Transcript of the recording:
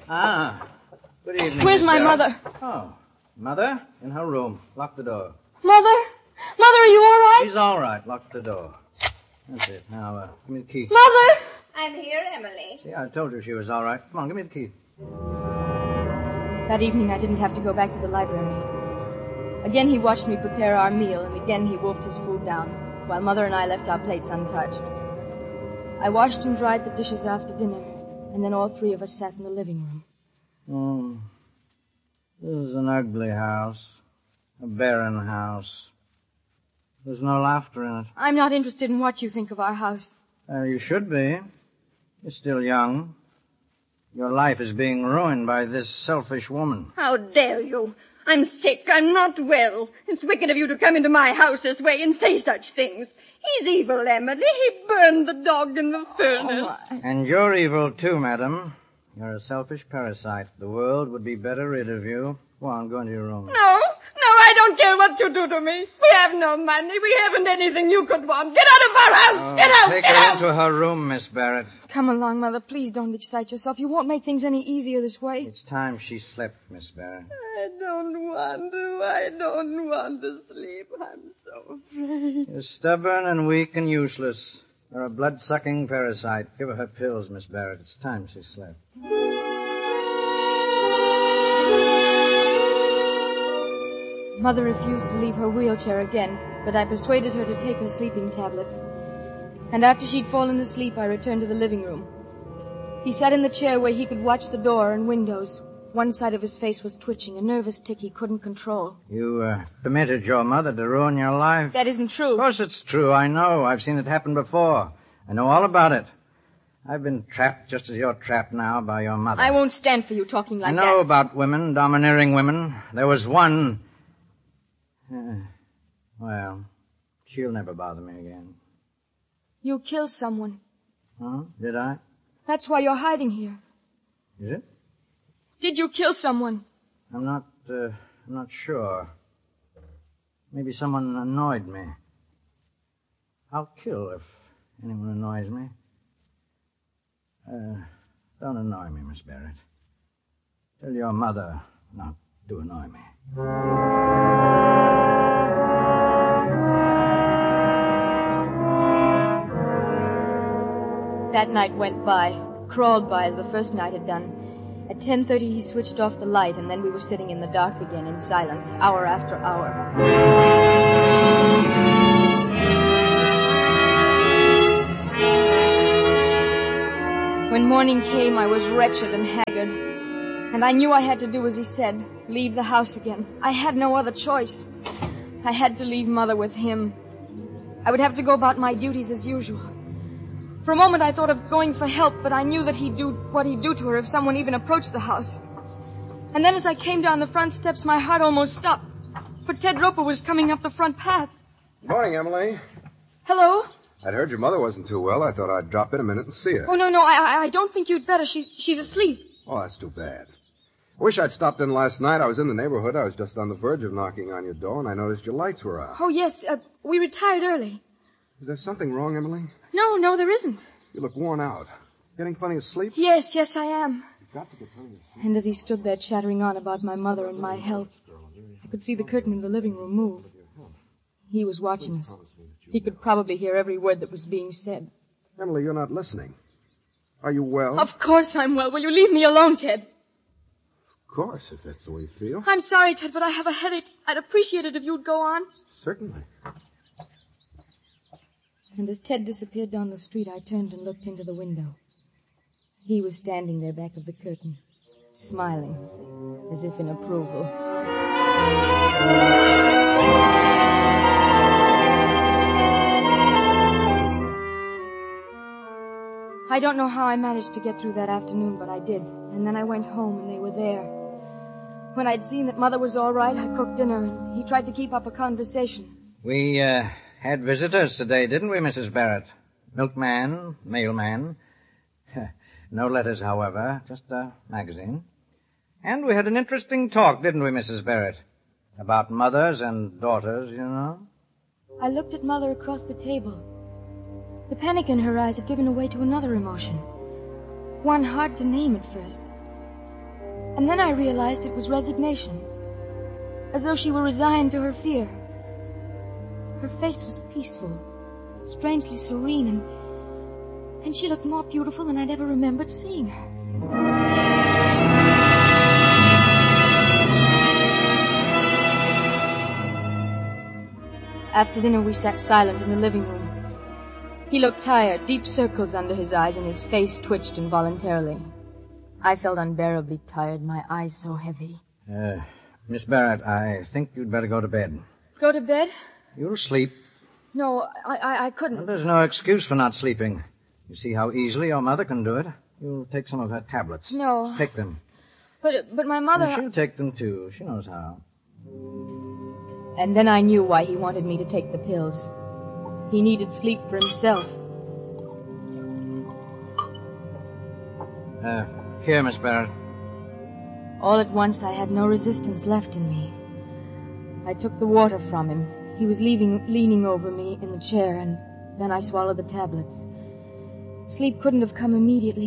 Ah, good evening. Where's Miss my Barrett. mother? Oh, Mother? In her room. Lock the door. Mother? Mother, are you all right? She's all right. Lock the door. That's it. Now, give me the key. Mother! I'm here, Emily. See, I told you she was all right. Come on, give me the key. That evening, I didn't have to go back to the library. Again, he watched me prepare our meal, and again he wolfed his food down, while Mother and I left our plates untouched. I washed and dried the dishes after dinner, and then all three of us sat in the living room. Oh, this is an ugly house. A barren house. There's no laughter in it. I'm not interested in what you think of our house. You should be. You're still young. Your life is being ruined by this selfish woman. How dare you? I'm sick. I'm not well. It's wicked of you to come into my house this way and say such things. He's evil, Emily. He burned the dog in the furnace. And you're evil too, madam. You're a selfish parasite. The world would be better rid of you. Go on, go into your room. No, I don't care what you do to me. We have no money. We haven't anything you could want. Get out of our house. Get out. Take Get her out. into her room, Miss Barrett. Come along, Mother. Please don't excite yourself. You won't make things any easier this way. It's time she slept, Miss Barrett. I don't want to. I don't want to sleep. I'm so afraid. You're stubborn and weak and useless. You're a blood-sucking parasite. Give her pills, Miss Barrett. It's time she slept. Mother refused to leave her wheelchair again, but I persuaded her to take her sleeping tablets. And after she'd fallen asleep, I returned to the living room. He sat in the chair where he could watch the door and windows. One side of his face was twitching, a nervous tic he couldn't control. You permitted your mother to ruin your life? That isn't true. Of course it's true. I know. I've seen it happen before. I know all about it. I've been trapped just as you're trapped now by your mother. I won't stand for you talking like I that. know about women, domineering women. There was one... well, she'll never bother me again. You killed someone. Huh? Did I? That's why you're hiding here. Is it? Did you kill someone? I'm not sure. Maybe someone annoyed me. I'll kill if anyone annoys me. Don't annoy me, Miss Barrett. Tell your mother not to annoy me. That night went by, crawled by as the first night had done. At 10:30 he switched off the light, and then we were sitting in the dark again in silence, hour after hour. When morning came, I was wretched and haggard, and I knew I had to do as he said, leave the house again. I had no other choice. I had to leave Mother with him. I would have to go about my duties as usual. For a moment I thought of going for help, but I knew that he'd do what he'd do to her if someone even approached the house. And then as I came down the front steps, my heart almost stopped, for Ted Roper was coming up the front path. Good morning, Emily. Hello? I'd heard your mother wasn't too well. I thought I'd drop in a minute and see her. Oh, no, I don't think you'd better. She's asleep. Oh, that's too bad. I wish I'd stopped in last night. I was in the neighborhood. I was just on the verge of knocking on your door, and I noticed your lights were out. Oh, yes, we retired early. Is there something wrong, Emily? No, there isn't. You look worn out. Getting plenty of sleep? Yes, I am. You've got to get plenty of sleep. And as he stood there chattering on about my mother and my health, I could see the curtain in the living room move. He was watching us. He could probably hear every word that was being said. Emily, you're not listening. Are you well? Of course I'm well. Will you leave me alone, Ted? Of course, if that's the way you feel. I'm sorry, Ted, but I have a headache. I'd appreciate it if you'd go on. Certainly. And as Ted disappeared down the street, I turned and looked into the window. He was standing there back of the curtain, smiling, as if in approval. I don't know how I managed to get through that afternoon, but I did. And then I went home, and they were there. When I'd seen that Mother was all right, I cooked dinner, and he tried to keep up a conversation. We, had visitors today, didn't we, Mrs. Barrett? Milkman, mailman. No letters, however, just a magazine. And we had an interesting talk, didn't we, Mrs. Barrett? About mothers and daughters, you know. I looked at Mother across the table. The panic in her eyes had given way to another emotion. One hard to name at first. And then I realized it was resignation, as though she were resigned to her fear. Her face was peaceful, strangely serene, and she looked more beautiful than I'd ever remembered seeing her. After dinner, we sat silent in the living room. He looked tired, deep circles under his eyes, and his face twitched involuntarily. I felt unbearably tired, my eyes so heavy. Miss Barrett, I think you'd better go to bed. Go to bed? You'll sleep. No, I couldn't. Well, there's no excuse for not sleeping. You see how easily your mother can do it. You'll take some of her tablets. No. Take them. But my mother... And she'll take them, too. She knows how. And then I knew why he wanted me to take the pills. He needed sleep for himself. Here, Miss Barrett. All at once, I had no resistance left in me. I took the water from him. He was leaning over me in the chair, and then I swallowed the tablets. Sleep couldn't have come immediately.